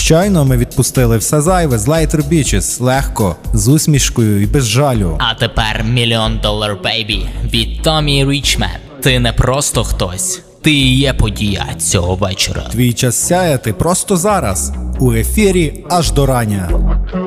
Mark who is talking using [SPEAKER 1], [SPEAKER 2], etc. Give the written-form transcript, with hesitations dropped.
[SPEAKER 1] Щойно ми відпустили все зайве з Later Bitches, легко, з усмішкою і без жалю.
[SPEAKER 2] А тепер $1 Million Baby від Томі Річмен. Ти не просто хтось, ти і є подія цього вечора.
[SPEAKER 1] Твій час сяяти просто зараз, у ефірі аж до рання.